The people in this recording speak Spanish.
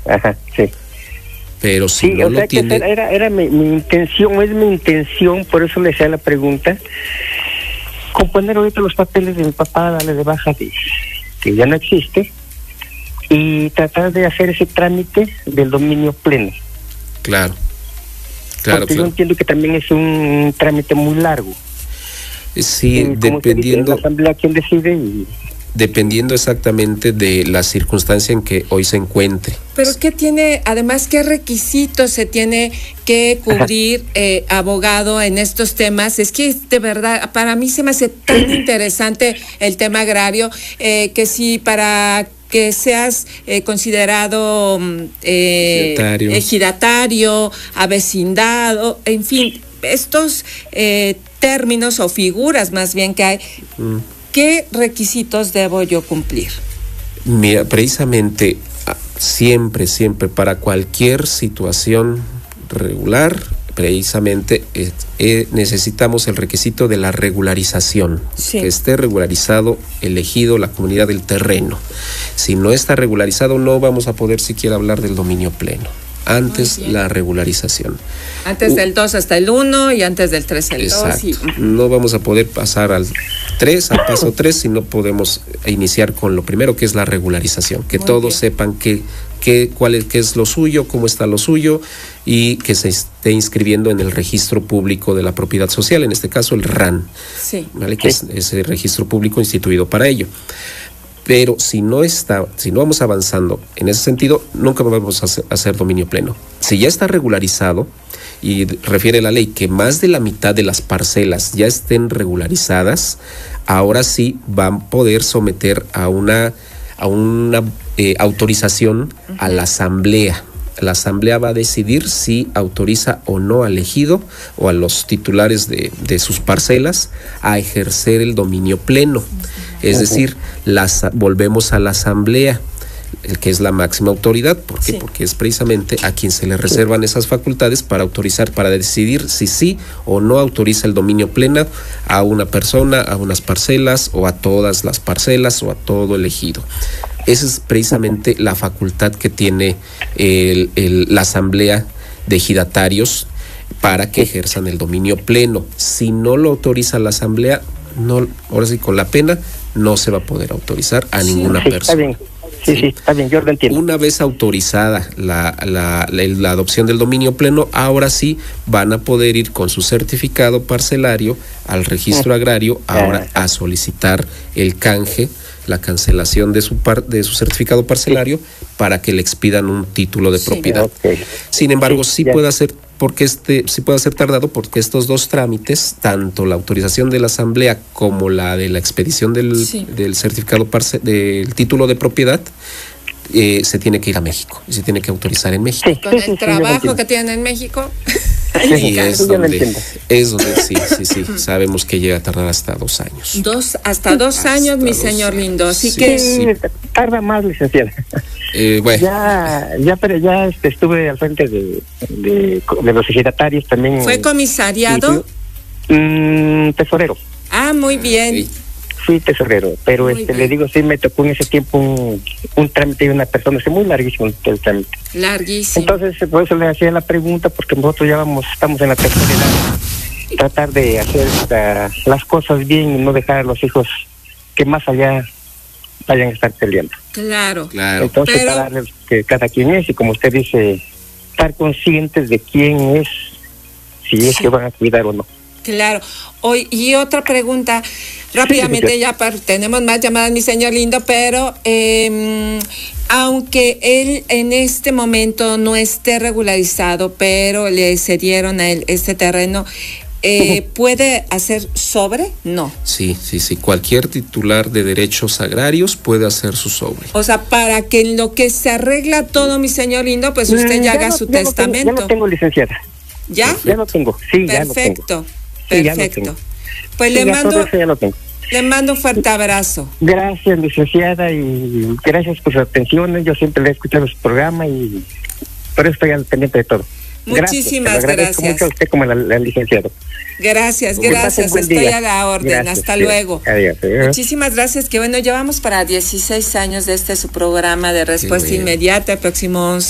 ajá, sí. Pero si sí, no o sea lo tiene... era mi intención, es mi intención, por eso le hacía la pregunta, componer ahorita los papeles de mi papá, darle de baja que ya no existe, y tratar de hacer ese trámite del dominio pleno. Claro. Porque yo entiendo que también es un trámite muy largo. Sí, dependiendo... La asamblea quien decide y... Dependiendo exactamente de la circunstancia en que hoy se encuentre. Pero ¿qué tiene, además, qué requisitos se tiene que cubrir abogado en estos temas? Es que de verdad, para mí se me hace tan interesante el tema agrario, que si para que seas considerado ejidatario, avecindado, en fin, estos términos o figuras más bien que hay... ¿Qué requisitos debo yo cumplir? Mira, precisamente, siempre, para cualquier situación regular, precisamente necesitamos el requisito de la regularización, que esté regularizado, elegido la comunidad del terreno. Si no está regularizado, no vamos a poder siquiera hablar del dominio pleno. Antes la regularización. Antes del 2 hasta el 1 y antes del 3 el 2. Exacto. No vamos a poder pasar al paso 3 si no podemos iniciar con lo primero, que es la regularización. Que todos sepan qué es lo suyo, cómo está lo suyo, y que se esté inscribiendo en el registro público de la propiedad social, en este caso el RAN, ¿vale? Que es ese registro público instituido para ello. Pero si no vamos avanzando en ese sentido, nunca vamos a hacer dominio pleno. Si ya está regularizado, y refiere la ley que más de la mitad de las parcelas ya estén regularizadas, ahora sí van a poder someter a una autorización a la asamblea. La asamblea va a decidir si autoriza o no al ejido o a los titulares de sus parcelas a ejercer el dominio pleno. Es decir, volvemos a la asamblea, el que es la máxima autoridad. ¿Por qué? Porque es precisamente a quien se le reservan esas facultades para autorizar, para decidir si sí o no autoriza el dominio pleno a una persona, a unas parcelas, o a todas las parcelas, o a todo el ejido. Esa es precisamente la facultad que tiene la asamblea de ejidatarios para que ejerzan el dominio pleno. Si no lo autoriza la asamblea, ahora sí, con la pena, no se va a poder autorizar a ninguna persona. Está bien. Sí, está bien, yo lo entiendo. Una vez autorizada la adopción del dominio pleno, ahora sí van a poder ir con su certificado parcelario al registro agrario, ahora a solicitar el canje, la cancelación de su certificado parcelario, para que le expidan un título de propiedad. Sin embargo, sí puede ser tardado, porque estos dos trámites, tanto la autorización de la asamblea como la de la expedición del certificado del título de propiedad, se tiene que ir a México y se tiene que autorizar en México. Con el trabajo que tienen en México. Y es donde sí, sabemos que llega a tardar hasta 2 años. Hasta 2 años, mi señor lindo. Así que tarda más, licenciada. Bueno. Pero ya estuve al frente de los ejidatarios también. ¿Fue comisariado? Tesorero. Ah, muy bien. Fui tesorero, pero le digo, sí me tocó en ese tiempo un trámite de una persona, es muy larguísimo el trámite. Larguísimo. Entonces, por eso le hacía la pregunta, porque nosotros ya estamos en la tercera edad, tratar de hacer las cosas bien y no dejar a los hijos que más allá vayan a estar peleando. Claro. Entonces, para darles que cada quien es, y como usted dice, estar conscientes de quién es, si es que van a cuidar o no. Claro. Y otra pregunta, rápidamente, ya tenemos más llamadas, mi señor lindo, pero aunque él en este momento no esté regularizado, pero le cedieron a él este terreno, ¿puede hacer sobre? No. Sí. Cualquier titular de derechos agrarios puede hacer su sobre. O sea, para que en lo que se arregla todo, mi señor lindo, pues usted ya haga su testamento. Ya lo tengo, licenciada. ¿Ya? Ya lo tengo, sí. Perfecto. Perfecto. Pues le mando un fuerte abrazo. Gracias, licenciada, y gracias por sus atenciones. Yo siempre le he escuchado su programa y por eso estoy al pendiente de todo. Muchísimas gracias. Mucho a usted como el licenciado. Gracias. Estoy a la orden. Gracias, hasta luego. Adiós. Muchísimas gracias. Que bueno, llevamos para 16 años de su programa de respuesta inmediata. El próximo 11